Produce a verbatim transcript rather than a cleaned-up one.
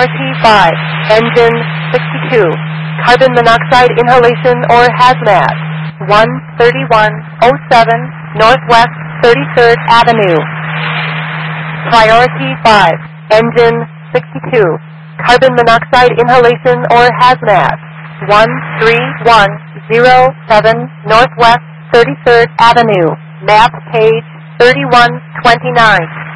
Priority five, Engine sixty-two, Carbon monoxide inhalation or hazmat, one thirty-one oh seven Northwest thirty-third Avenue. Priority five, Engine sixty-two, Carbon monoxide inhalation or hazmat, one three one oh seven Northwest thirty-third Avenue, map page thirty-one twenty-nine.